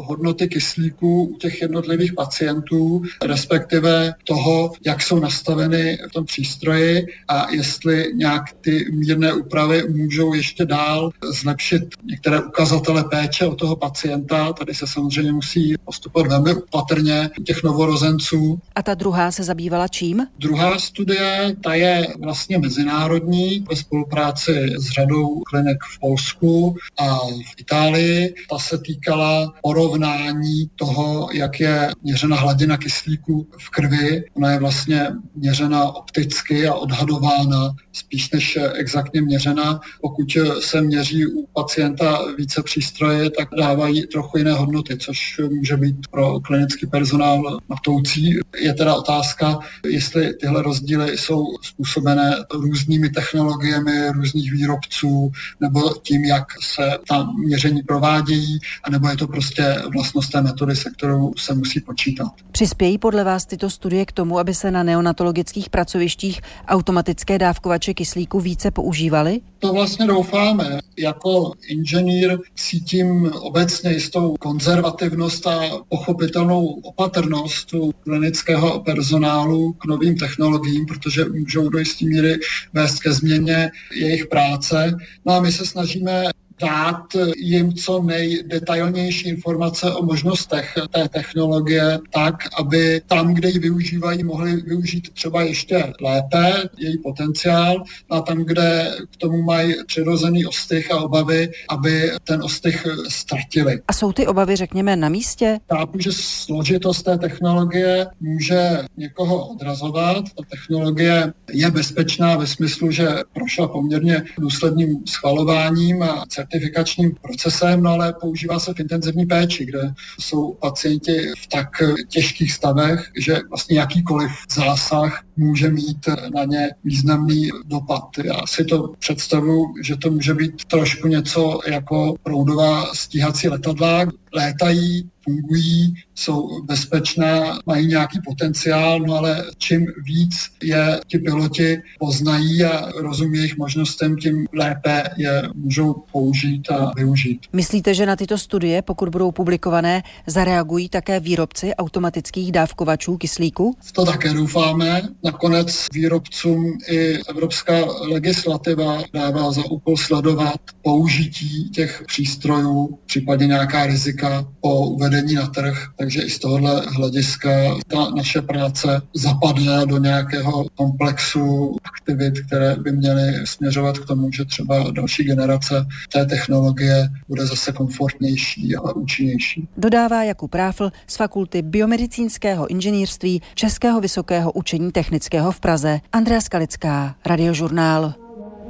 hodnoty kyslíku u těch jednotlivých pacientů, respektive toho, jak jsou nastaveny v tom přístroji a jestli nějak ty mírné úpravy můžou ještě dál zlepšit některé ukazatele péče o toho pacienta. Tady se samozřejmě musí postupovat velmi opatrně u těch novorozenců. A ta druhá se zabývala čím? Druhá studie, ta je vlastně mezinárodní ve spolupráci s řadou klinik v Polsku a v Itálii. Ta se týkala porovnání toho, jak je měřena hladina kyslíku v krvi. Ona je vlastně měřena opticky a odhadována spíš než exaktně měřena. Pokud se měří u pacienta více přístroje, tak dávají trochu jiné hodnoty, což může být pro klinický personál matoucí. Je teda otázka, jestli tyhle rozdíly jsou způsobené různými technologiemi různých výrobců nebo tím, jak se ta měření provádějí, anebo je to prostě vlastnost té metody, se kterou se musí počítat. Přispějí podle vás tyto studie k tomu, aby se na neonatologických pracovištích automatické dávkovače kyslíku více používaly? To vlastně doufáme. Jako inženýr cítím obecně jistou konzervativnost a pochopitelnou opatrnost u klinického personálu k novým technologiím, protože můžou do jisté míry vést ke změně jejich práce. No a my se snažíme dát jim co nejdetailnější informace o možnostech té technologie tak, aby tam, kde ji využívají, mohli využít třeba ještě lépe její potenciál a tam, kde k tomu mají přirozený ostych a obavy, aby ten ostych ztratili. A jsou ty obavy, řekněme, na místě? Chápu, že složitost té technologie může někoho odrazovat. Ta technologie je bezpečná ve smyslu, že prošla poměrně důsledným schvalováním a certifikačním procesem, no ale používá se v intenzivní péči, kde jsou pacienti v tak těžkých stavech, že vlastně jakýkoliv zásah může mít na ně významný dopad. Já si to představuji, že to může být trošku něco jako proudová stíhací letadla. Létají, fungují, jsou bezpečná, mají nějaký potenciál, no ale čím víc je ti piloti poznají a rozumí jejich možnostem, tím lépe je můžou použít a využít. Myslíte, že na tyto studie, pokud budou publikované, zareagují také výrobci automatických dávkovačů kyslíku? V to také doufáme. Nakonec výrobcům i evropská legislativa dává za úkol sledovat použití těch přístrojů, případně nějaká rizika po uvedení na trh, takže i z tohohle hlediska ta naše práce zapadne do nějakého komplexu aktivit, které by měly směřovat k tomu, že třeba další generace té technologie bude zase komfortnější a účinnější. Dodává Jakub Ráfl z Fakulty biomedicínského inženýrství Českého vysokého učení technického v Praze. Andrea Skalická, Radiožurnál.